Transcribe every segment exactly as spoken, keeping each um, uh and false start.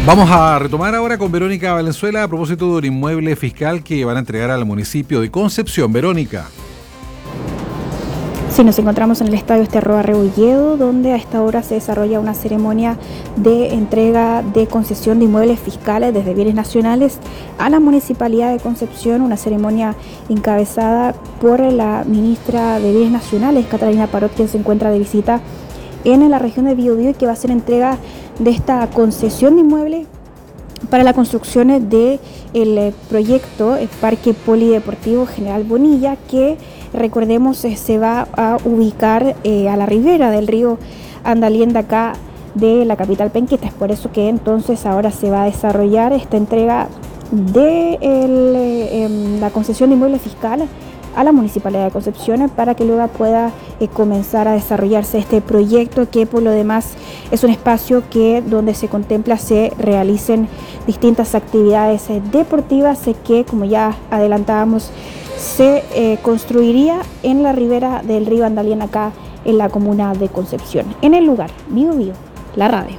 Vamos a retomar ahora con Verónica Valenzuela a propósito de un inmueble fiscal que van a entregar al municipio de Concepción. Verónica. Sí, nos encontramos en el Estadio Esterroa Rebolledo, donde a esta hora se desarrolla una ceremonia de entrega de concesión de inmuebles fiscales desde bienes nacionales a la Municipalidad de Concepción, una ceremonia encabezada por la ministra de Bienes Nacionales, Catalina Parot, quien se encuentra de visita en la región de Biobío y que va a hacer entrega de esta concesión de inmuebles para la construcción del proyecto el Parque Polideportivo General Bonilla, que recordemos se va a ubicar eh, a la ribera del río Andalienda, acá de la capital penquista. Es por eso que entonces ahora se va a desarrollar esta entrega de el, eh, la concesión de inmuebles fiscal a la Municipalidad de Concepción para que luego pueda eh, comenzar a desarrollarse este proyecto, que por lo demás es un espacio que donde se contempla se realicen distintas actividades eh, deportivas, eh, que como ya adelantábamos se eh, construiría en la ribera del río Andalién, acá en la comuna de Concepción. En el lugar, Biobío, la radio.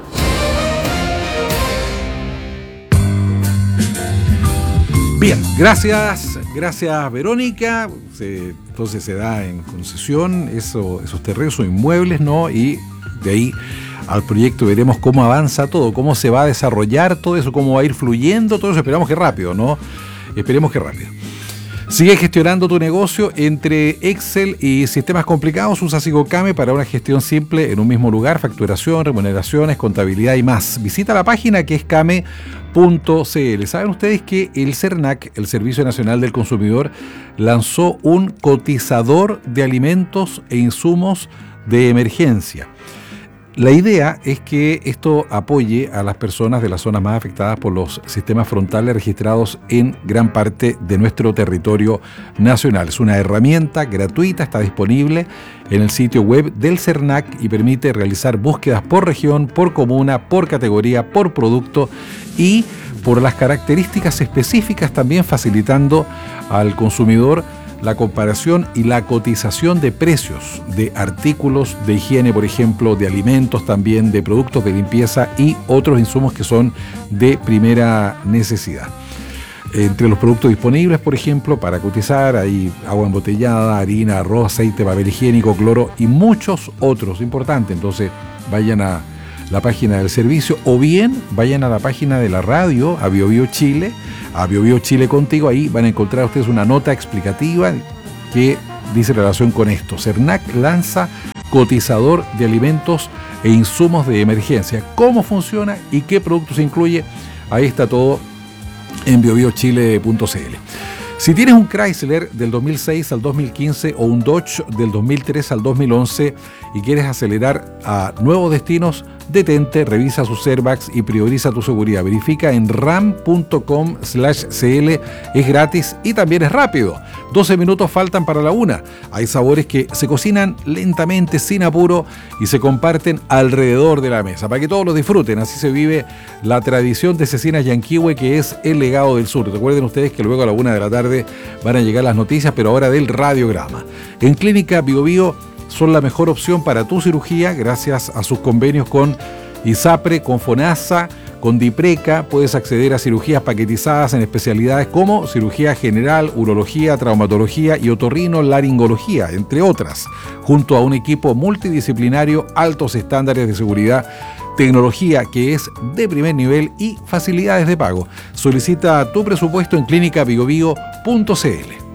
Bien, gracias, gracias Verónica. Se, entonces se da en concesión eso, esos terrenos o inmuebles, ¿no? Y de ahí al proyecto veremos cómo avanza todo, cómo se va a desarrollar todo eso, cómo va a ir fluyendo todo eso. Esperamos que rápido, ¿no? Esperemos que rápido. Sigue gestionando tu negocio entre Excel y sistemas complicados. Usa Sigocame para una gestión simple en un mismo lugar: facturación, remuneraciones, contabilidad y más. Visita la página que es came punto c l. ¿Saben ustedes que el CERNAC, el Servicio Nacional del Consumidor, lanzó un cotizador de alimentos e insumos de emergencia? La idea es que esto apoye a las personas de las zonas más afectadas por los sistemas frontales registrados en gran parte de nuestro territorio nacional. Es una herramienta gratuita, está disponible en el sitio web del CERNAC y permite realizar búsquedas por región, por comuna, por categoría, por producto y por las características específicas, también facilitando al consumidor la comparación y la cotización de precios de artículos de higiene, por ejemplo, de alimentos también, de productos de limpieza y otros insumos que son de primera necesidad. Entre los productos disponibles, por ejemplo, para cotizar, hay agua embotellada, harina, arroz, aceite, papel higiénico, cloro y muchos otros. Importante, entonces vayan a la página del servicio o bien vayan a la página de la radio, a Biobío Chile, a Biobío Chile Contigo. Ahí van a encontrar ustedes una nota explicativa que dice relación con esto. CERNAC lanza cotizador de alimentos e insumos de emergencia. ¿Cómo funciona y qué productos incluye? Ahí está todo en biobío chile punto c l. Si tienes un Chrysler del dos mil seis al dos mil quince o un Dodge del dos mil tres al dos mil once y quieres acelerar a nuevos destinos, detente, revisa sus airbags y prioriza tu seguridad. Verifica en ram punto com slash c l. Es gratis y también es rápido. doce minutos faltan para la una. Hay sabores que se cocinan lentamente, sin apuro, y se comparten alrededor de la mesa para que todos los disfruten. Así se vive la tradición de Cecinas Yanquihue, que es el legado del sur. Recuerden ustedes que luego a la una de la tarde van a llegar las noticias, pero ahora del radiograma. En Clínica Biobío son la mejor opción para tu cirugía gracias a sus convenios con ISAPRE, con FONASA, con DIPRECA. Puedes acceder a cirugías paquetizadas en especialidades como cirugía general, urología, traumatología y otorrinolaringología, entre otras, junto a un equipo multidisciplinario, altos estándares de seguridad, tecnología que es de primer nivel y facilidades de pago. Solicita tu presupuesto en clínica biobío punto c l.